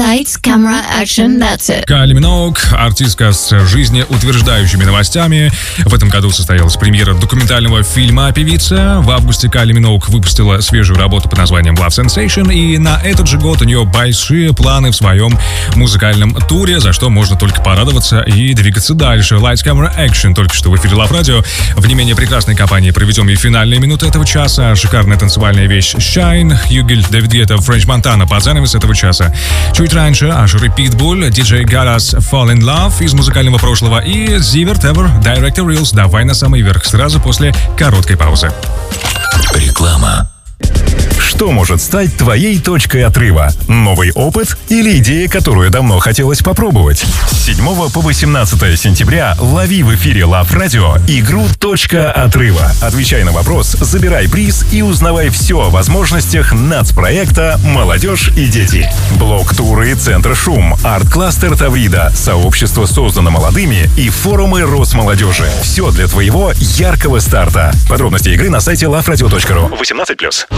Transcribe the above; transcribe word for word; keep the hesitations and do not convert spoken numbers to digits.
Lights, camera, action, that's it. Кайли Миноуг, артистка с жизнеутверждающими новостями. В этом году состоялась премьера документального фильма о певице. В августе Кайли Миноуг выпустила свежую работу под названием Love Sensation, и на этот же год у нее большие планы в своем музыкальном туре, за что можно только порадоваться и двигаться дальше. Lights, camera, action, только что в эфире Love Radio. В не менее прекрасной компании проведем и финальные минуты этого часа. Шикарная танцевальная вещь Shine, Хьюгель, Дэвид Гетта, Френч Монтана под занавес этого часа. Чуть раньше аж Pitbull, диджей Галас, Fall in Love из музыкального прошлого и Zivert Ever, Director Reels. Давай на самый верх сразу после короткой паузы. Реклама. Что может стать твоей точкой отрыва? Новый опыт или идея, которую давно хотелось попробовать? С седьмого по восемнадцатое сентября лови в эфире Love Radio игру «Точка отрыва». Отвечай на вопрос, забирай приз и узнавай все о возможностях нацпроекта «Молодежь и дети». Блок-туры «Центр Шум», арт-кластер «Таврида», сообщество создано молодыми и форумы Росмолодежи. Все для твоего яркого старта. Подробности игры на сайте лав радио точка ру. восемнадцать плюс.